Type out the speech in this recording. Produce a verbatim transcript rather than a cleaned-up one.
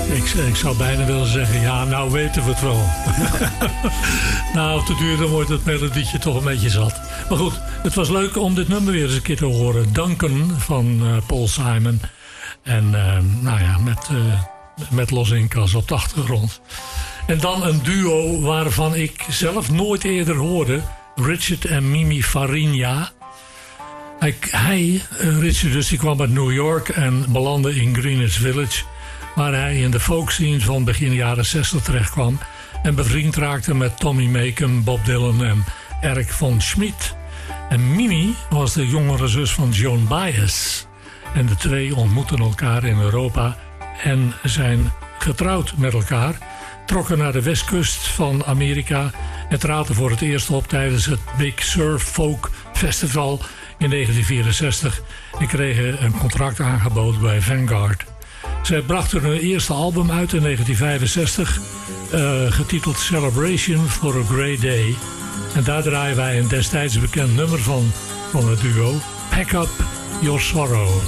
Ik, ik zou bijna willen zeggen, ja, nou weten we het wel. Nou, te duur, dan wordt het melodietje toch een beetje zat. Maar goed, het was leuk om dit nummer weer eens een keer te horen. Duncan van uh, Paul Simon. En uh, nou ja, met, uh, met Los Incas op de achtergrond. En dan een duo waarvan ik zelf nooit eerder hoorde. Richard en Mimi Farina. Hij, hij Richard dus, die kwam uit New York en belandde in Greenwich Village, waar hij in de folk scene van begin jaren zestig terecht kwam en bevriend raakte met Tommy Macon, Bob Dylan en Eric von Schmidt. En Mimi was de jongere zus van Joan Baez. En de twee ontmoetten elkaar in Europa en zijn getrouwd met elkaar, trokken naar de westkust van Amerika en traden voor het eerst op tijdens het Big Surf Folk Festival in negentien vierenzestig en kregen een contract aangeboden bij Vanguard. Zij brachten hun eerste album uit in negentien vijfenzestig, uh, getiteld Celebration for a Great Day. En daar draaien wij een destijds bekend nummer van, van het duo, Pack Up Your Sorrow.